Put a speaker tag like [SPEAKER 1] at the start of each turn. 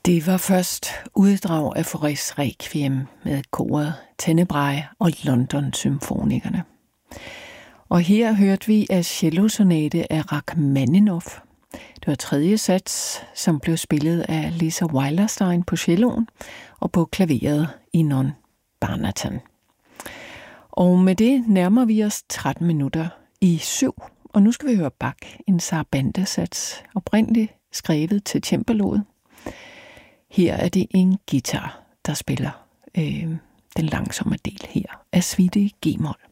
[SPEAKER 1] Det var først uddrag af Faurés Requiem med koret Tenebrae og London-symfonikerne. Og her hørte vi af cellosonate af Rachmaninoff. Det var tredje sats, som blev spillet af Lisa Weilerstein på celloen og på klaveret Inon Barnatan. Og med det nærmer vi os 13 minutter i 7, og nu skal vi høre Bach, en sarabande-sats, oprindeligt skrevet til cembaloet. Her er det en guitar, der spiller den langsomme del her af suite i G-mol.